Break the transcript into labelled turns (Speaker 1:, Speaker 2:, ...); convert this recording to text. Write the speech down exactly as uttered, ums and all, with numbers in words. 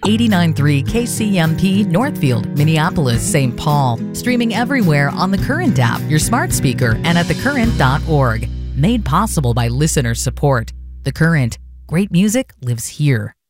Speaker 1: eighty-nine point three K C M P Northfield, Minneapolis, Saint Paul. Streaming everywhere on the Current app, your smart speaker, and at the current dot org. Made possible by listener support. The Current. Great music lives here.